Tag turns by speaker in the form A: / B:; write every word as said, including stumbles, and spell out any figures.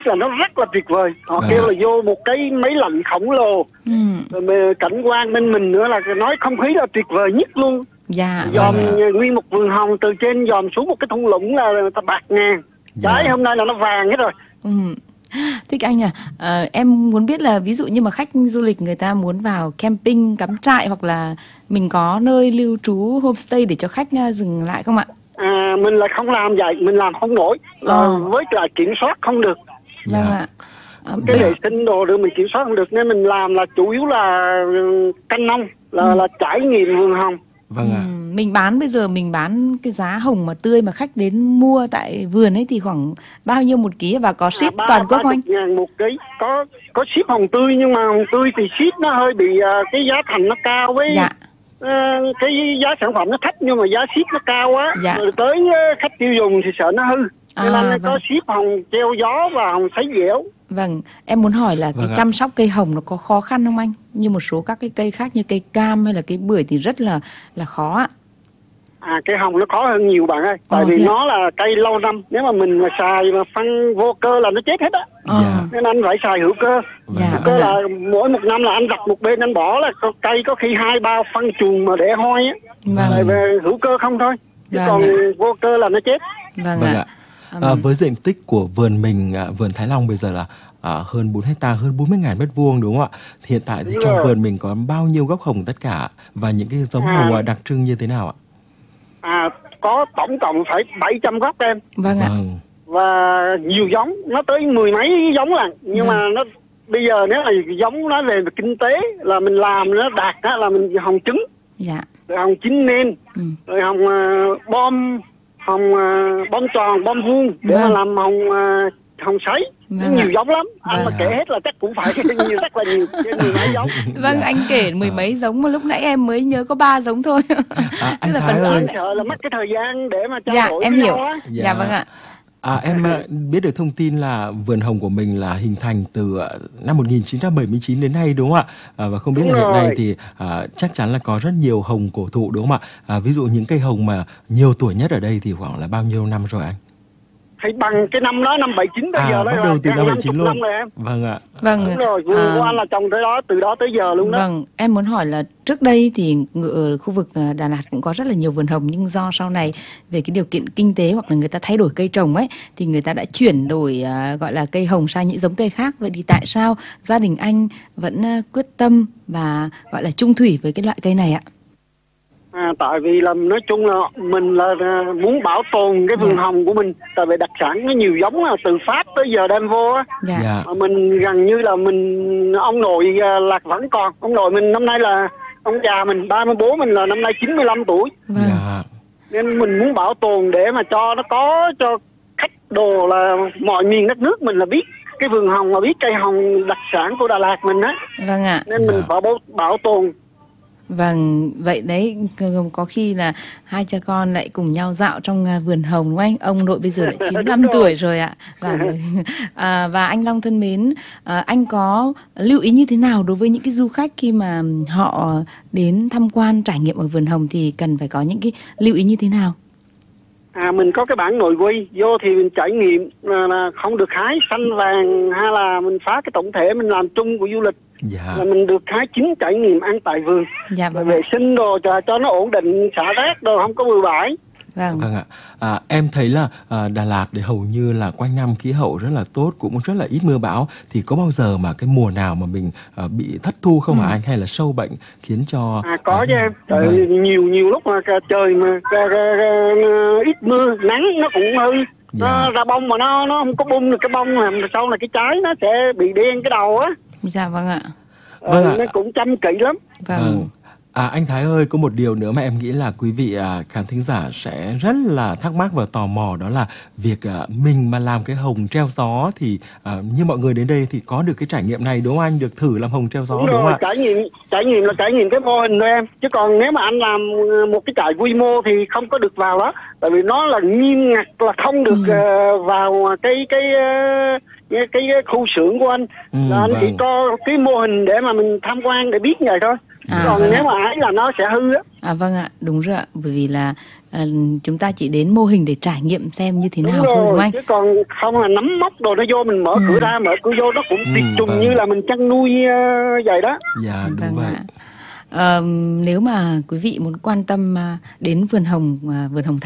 A: là nó rất là tuyệt vời. Họ
B: À.
A: kêu là vô một cái máy lạnh khổng lồ,
C: Ừ.
A: rồi mà cảnh quan bên mình nữa là nói không khí là tuyệt vời nhất luôn.
C: Dạ.
A: Dòm
B: Vâng ạ.
A: nguyên một vườn hồng từ trên dòm xuống một cái thung lũng là người ta bạc ngàn.
B: Dạ.
A: Trái hôm nay là nó vàng hết rồi.
C: Ừ. Thích anh à, ờ, em muốn biết là ví dụ như mà khách du lịch người ta muốn vào camping, cắm trại hoặc là mình có nơi lưu trú homestay để cho khách uh, dừng lại không ạ?
A: À, mình là không làm vậy, mình làm không nổi. Là
C: Ờ.
A: với lại kiểm soát không được.
C: Vâng
B: Dạ.
C: ạ. Ờ,
A: Cái
C: bây-
A: vệ sinh đồ được mình kiểm soát không được, nên mình làm là chủ yếu là ừ, canh nông, là
C: Ừ.
A: là trải nghiệm vườn hồng.
B: Vâng ạ.
C: Ừ, mình bán bây giờ mình bán cái giá hồng mà tươi mà khách đến mua tại vườn ấy thì khoảng bao nhiêu một ký và có ship
A: À,
C: toàn quốc không anh?
A: ba mươi ngàn một ký. Có có ship hồng tươi, nhưng mà hồng tươi thì ship nó hơi bị à, cái giá thành nó cao với
C: Dạ.
A: à, cái giá sản phẩm nó thấp, nhưng mà giá ship nó cao quá.
C: Dạ.
A: Rồi tới à, khách tiêu dùng thì sợ nó hư.
C: À,
A: Nên là có
C: vâng.
A: ship hồng treo gió và hồng sấy dẻo.
C: Vâng, em muốn hỏi là
B: Vâng
C: cái
B: ạ.
C: chăm sóc cây hồng nó có khó khăn không anh? Như một số các cái cây khác như cây cam hay là cây bưởi thì rất là là khó ạ.
A: À, cái hồng nó khó hơn nhiều bạn ơi. Tại
C: Ờ,
A: vì
C: thế ạ?
A: nó là cây lâu năm. Nếu mà mình mà xài mà phân vô cơ là nó chết hết á.
C: Ờ.
B: Dạ.
A: Nên anh phải xài hữu cơ.
C: Dạ,
A: Hữu cơ
C: vâng ạ.
A: là mỗi một năm là anh đặt một bên anh bỏ là có cây có khi hai ba phân chuồng mà để hôi á.
C: Vâng,
A: Tại vì hữu cơ không thôi. Chứ
C: Vâng
A: còn
C: ạ.
A: vô cơ là nó chết.
C: vâng
B: Vâng
C: ạ.
B: ạ.
C: Ừm,
B: À, với diện tích của vườn mình, à, vườn Thái Long bây giờ là à, hơn bốn hecta, hơn bốn mươi nghìn mét vuông đúng không ạ? Thì hiện tại thì
A: Đúng
B: trong
A: rồi.
B: vườn mình có bao nhiêu gốc hồng tất cả và những cái giống
A: À.
B: hồng à, đặc trưng như thế nào ạ?
A: À, có tổng cộng phải bảy trăm gốc em.
C: Vâng ạ.
B: Vâng.
A: Và nhiều giống, nó tới mười mấy giống lần. Nhưng
C: Vâng.
A: mà nó bây giờ nếu là giống nó về kinh tế là mình làm nó đạt á, là mình hồng trứng,
C: Dạ.
A: rồi hồng chín nên,
C: Ừ.
A: rồi hồng à, bom, hồng à, bom tròn, bom vuông để
C: Vâng.
A: mà làm hồng à, hồng sấy.
C: Vâng
A: Nhiều
C: ạ.
A: giống lắm. Anh
C: Vâng.
A: mà kể hết là chắc cũng phải nhiều, rất là nhiều, trên mười mấy giống.
C: Vâng,
B: Dạ.
C: anh kể mười
B: À.
C: mấy giống mà lúc nãy em mới nhớ có ba giống thôi.
B: À, anh
C: Tức là
B: Thái
C: phần
B: ơi.
A: Anh sợ là mất cái thời gian để mà trao
C: Dạ,
A: đổi
C: em
A: với
C: hiểu.
A: nhau á.
C: Dạ.
B: Dạ.
C: vâng ạ.
B: À, em à, biết được thông tin là vườn hồng của mình là hình thành từ à, năm một nghìn chín trăm bảy mươi chín đến nay đúng không ạ? À, và không biết
A: Đúng
B: là hiện nay
A: rồi.
B: thì à, chắc chắn là có rất nhiều hồng cổ thụ đúng không ạ? À, ví dụ những cây hồng mà nhiều tuổi nhất ở đây thì khoảng là bao nhiêu năm rồi anh?
A: Thì bằng cái năm đó, năm bảy chín tới
B: À,
A: giờ đó
B: bắt
A: là
B: đầu từ
A: gần
B: năm bảy
A: năm
B: chín
A: chục
B: luôn.
A: năm rồi em.
B: Vâng ạ.
C: Vâng.
A: Đúng rồi, vườn
C: à,
A: của anh là trồng tới đó, từ đó tới giờ luôn đó.
C: Vâng, em muốn hỏi là trước đây thì ngự- ở khu vực à, Đà Lạt cũng có rất là nhiều vườn hồng, nhưng do sau này về cái điều kiện kinh tế hoặc là người ta thay đổi cây trồng ấy thì người ta đã chuyển đổi à, gọi là cây hồng sang những giống cây khác. Vậy thì tại sao gia đình anh vẫn à, quyết tâm và gọi là chung thủy với cái loại cây này ạ?
A: À, tại vì là nói chung là mình là à, muốn bảo tồn cái vườn
C: Dạ.
A: hồng của mình. Tại vì đặc sản nó nhiều giống là từ Pháp tới giờ đem vô á.
C: Dạ.
B: Dạ.
A: Mà mình gần như là mình ông nội à, Lạc vẫn còn. Ông nội mình năm nay là ông già mình ba mươi, bố mình là năm nay chín mươi lăm tuổi.
C: Vâng.
B: Dạ.
A: Nên mình muốn bảo tồn để mà cho nó có cho khách đồ là mọi miền đất nước mình là biết cái vườn hồng, mà biết cây hồng đặc sản của Đà Lạt mình á.
C: Vâng ạ.
A: Nên mình
B: Dạ.
A: phải bảo, bảo tồn.
C: Vâng, vậy đấy c- có khi là hai cha con lại cùng nhau dạo trong à, vườn hồng đúng không anh? Ông nội bây giờ đã chín mươi lăm
A: Đúng rồi.
C: tuổi rồi ạ. Và à, và anh Long thân mến, à, anh có lưu ý như thế nào đối với những cái du khách khi mà họ đến tham quan trải nghiệm ở vườn hồng thì cần phải có những cái lưu ý như thế nào?
A: À, mình có cái bản nội quy vô thì mình trải nghiệm là, là không được hái xanh vàng, hay là mình phá cái tổng thể mình làm chung của du lịch,
B: Dạ.
A: là mình được hái chín trải nghiệm ăn tại vườn.
C: Dạ
A: Rồi
C: vâng ạ.
A: vệ sinh đồ cho, cho nó ổn định, xả rác đồ không có bừa bãi.
C: Vâng.
B: Vâng ạ. À, em thấy là à, Đà Lạt thì hầu như là quanh năm khí hậu rất là tốt, cũng rất là ít mưa bão. Thì có bao giờ mà cái mùa nào mà mình à, bị thất thu không hả
C: Ừ.
B: anh, hay là sâu bệnh khiến cho
A: À, có
B: à,
A: chứ em. Tại
B: vâng.
A: nhiều nhiều lúc mà cả trời mà cả, cả, cả, ít mưa, nắng nó cũng hư.
B: Dạ.
A: Nó ra bông mà nó nó không có bung được cái bông, làm sau này cái trái nó sẽ bị đen cái đầu á.
C: Dạ vâng ạ.
B: Vâng
A: Ờ,
B: ạ.
A: nó cũng chăm kỹ lắm.
C: Vâng.
B: Vâng. À, anh Thái ơi, có một điều nữa mà em nghĩ là quý vị à, khán thính giả sẽ rất là thắc mắc và tò mò, đó là việc à, mình mà làm cái hồng treo gió thì à, như mọi người đến đây thì có được cái trải nghiệm này đúng không anh? Được thử làm hồng treo gió
A: Đúng
B: đúng,
A: rồi,
B: không ạ?
A: trải nghiệm trải nghiệm là trải nghiệm cái mô hình thôi em. Chứ còn nếu mà anh làm một cái trại quy mô thì không có được vào đó. Tại vì nó là nghiêm ngặt, là không được
C: Ừ.
A: ờ, vào cái cái ờ, cái, cái khu xưởng của anh.
B: Ừ,
A: Là anh
B: vâng.
A: chỉ có cái mô hình để mà mình tham quan để biết vậy thôi.
C: À,
A: còn
C: vâng
A: nếu
C: ạ.
A: mà ấy là nó sẽ hư á.
C: À vâng ạ, đúng rồi ạ, bởi vì là à, chúng ta chỉ đến mô hình để trải nghiệm xem như thế
A: Đúng
C: nào thôi đúng không
A: rồi,
C: anh?
A: chứ còn không là nắm móc đồ nó vô, mình mở
C: Ừ.
A: cửa ra mở cửa vô nó cũng
B: Ừ,
A: tiệt trùng
B: vâng.
A: như là mình chăn nuôi uh, vậy đó.
B: Dạ đúng
C: Vâng
B: vậy.
C: ạ. Ờ, nếu mà quý vị muốn quan tâm à, đến vườn hồng, à, vườn hồng